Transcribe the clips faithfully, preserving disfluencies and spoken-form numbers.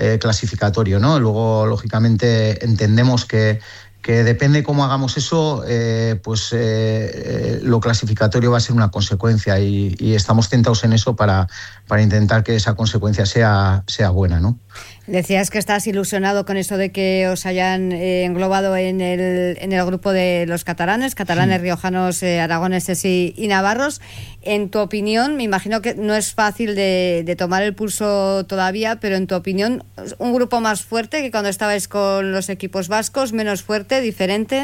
eh, clasificatorio, ¿no? Luego, lógicamente, entendemos que que depende cómo hagamos eso, eh, pues eh, eh, lo clasificatorio va a ser una consecuencia y, y estamos tentados en eso para, para intentar que esa consecuencia sea, sea buena, ¿no? Decías que estás ilusionado con eso de que os hayan eh, englobado en el, en el grupo de los catalanes, catalanes, sí. riojanos, eh, aragoneses y, y navarros. En tu opinión, me imagino que no es fácil de, de tomar el pulso todavía, pero en tu opinión, ¿un grupo más fuerte que cuando estabais con los equipos vascos, menos fuerte, diferente?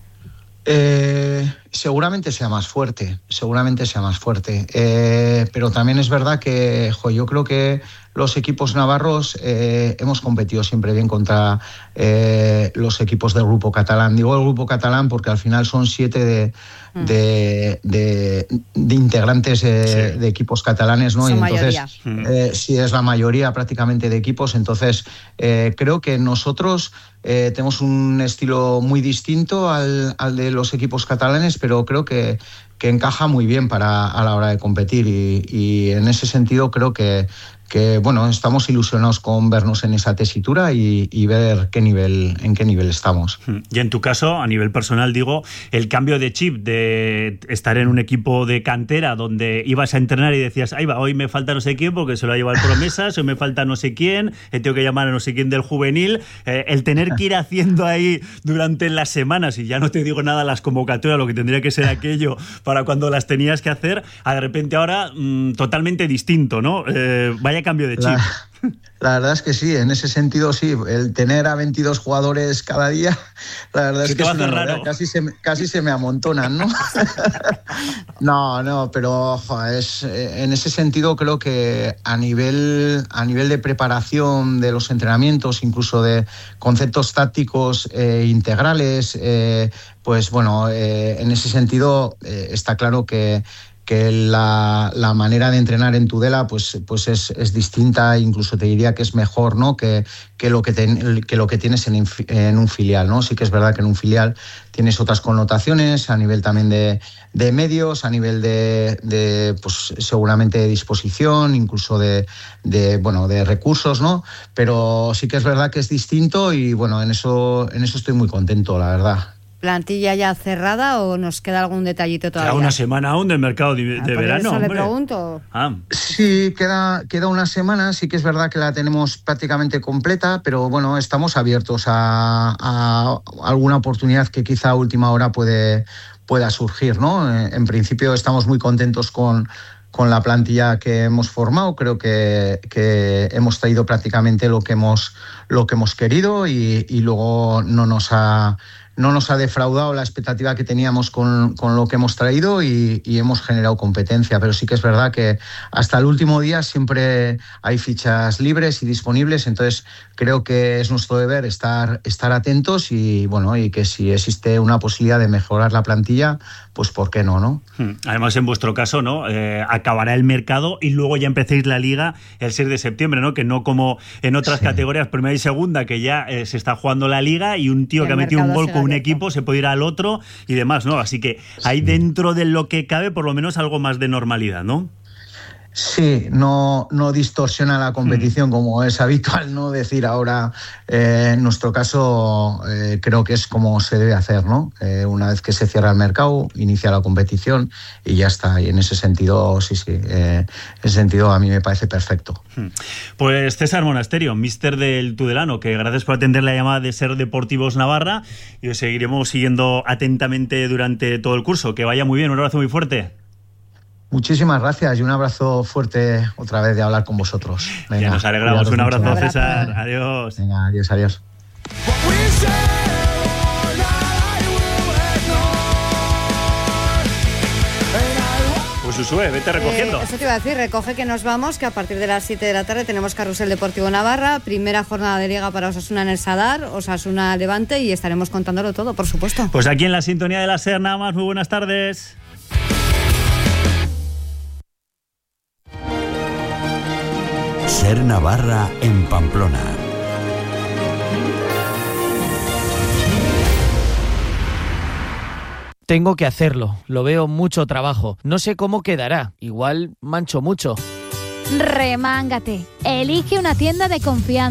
Eh, seguramente sea más fuerte, seguramente sea más fuerte. Eh, pero también es verdad que, jo, yo creo que los equipos navarros eh, hemos competido siempre bien contra eh, los equipos del grupo catalán. Digo el grupo catalán porque al final son siete de, mm. de, de, de integrantes eh, sí. de equipos catalanes, ¿no? Son y entonces, eh, sí, es la mayoría prácticamente de equipos. Entonces, eh, creo que nosotros eh, tenemos un estilo muy distinto al, al de los equipos catalanes, pero creo que que encaja muy bien para a la hora de competir y, y en ese sentido creo que que bueno, estamos ilusionados con vernos en esa tesitura y, y ver qué nivel, en qué nivel estamos. Y en tu caso, a nivel personal, digo, el cambio de chip de estar en un equipo de cantera donde ibas a entrenar y decías, ahí va, hoy me falta no sé quién porque se lo ha llevado el Promesas, hoy me falta no sé quién, tengo que llamar a no sé quién del juvenil, eh, el tener que ir haciendo ahí durante las semanas, y ya no te digo nada las convocatorias, lo que tendría que ser aquello para cuando las tenías que hacer, a de repente ahora mmm, totalmente distinto, ¿no? Eh, vaya cambio de chip. La, la verdad es que sí, en ese sentido sí, el tener a veintidós jugadores cada día, la verdad es que es una novedad, casi se, casi se me amontonan, ¿no? no, no, pero ojo, es, en ese sentido creo que a nivel, a nivel de preparación de los entrenamientos, incluso de conceptos tácticos eh, integrales, eh, pues bueno, eh, en ese sentido eh, está claro que que la, la manera de entrenar en Tudela pues, pues es, es distinta, incluso te diría que es mejor, ¿no? que, que, lo que, te, que lo que tienes en, en un filial, ¿no? Sí que es verdad que en un filial tienes otras connotaciones a nivel también de, de medios, a nivel de, de pues, seguramente de disposición, incluso de, de, bueno, de recursos, ¿no? Pero sí que es verdad que es distinto y bueno, en eso, en eso estoy muy contento, la verdad. ¿Plantilla ya cerrada o nos queda algún detallito todavía? Queda una semana aún del mercado de, ah, de verano. Eso hombre. le pregunto. Ah. Sí, queda, queda una semana. Sí que es verdad que la tenemos prácticamente completa, pero bueno, estamos abiertos a, a alguna oportunidad que quizá a última hora puede, pueda surgir, ¿no? En principio estamos muy contentos con, con la plantilla que hemos formado. Creo que, que hemos traído prácticamente lo que hemos, lo que hemos querido y, y luego no nos ha... no nos ha defraudado la expectativa que teníamos con, con lo que hemos traído y, y hemos generado competencia, pero sí que es verdad que hasta el último día siempre hay fichas libres y disponibles, entonces creo que es nuestro deber estar, estar atentos y bueno, y que si existe una posibilidad de mejorar la plantilla, pues ¿por qué no, no? Además, en vuestro caso, ¿no? Eh, acabará el mercado y luego ya empecéis la liga el seis de septiembre, ¿no? Que no como en otras sí. categorías, primera y segunda, que ya eh, se está jugando la liga y un tío el que ha metido un gol con un equipo se puede ir al otro y demás, ¿no? Así que hay sí. dentro de lo que cabe por lo menos algo más de normalidad, ¿no? Sí, no, no distorsiona la competición mm. como es habitual, ¿no? Decir ahora, eh, en nuestro caso, eh, creo que es como se debe hacer, ¿no? Eh, una vez que se cierra el mercado, inicia la competición y ya está. Y en ese sentido, sí, sí, eh, en ese sentido a mí me parece perfecto. Pues César Monasterio, míster del Tudelano, que gracias por atender la llamada de Ser Deportivos Navarra y os seguiremos siguiendo atentamente durante todo el curso. Que vaya muy bien, un abrazo muy fuerte. Muchísimas gracias y un abrazo fuerte otra vez de hablar con vosotros. Venga, ya nos alegramos. Un abrazo, mucho. César. Adiós. Venga, adiós, adiós. Pues Usue, vete recogiendo. Eh, eso te iba a decir, recoge que nos vamos, que a partir de las siete de la tarde tenemos Carrusel Deportivo Navarra, primera jornada de Liga para Osasuna en el Sadar, Osasuna Levante y estaremos contándolo todo, por supuesto. Pues aquí en la sintonía de la SER nada más, muy buenas tardes. SER Navarra en Pamplona. Tengo que hacerlo, lo veo mucho trabajo. No sé cómo quedará, igual mancho mucho. Remángate, elige una tienda de confianza.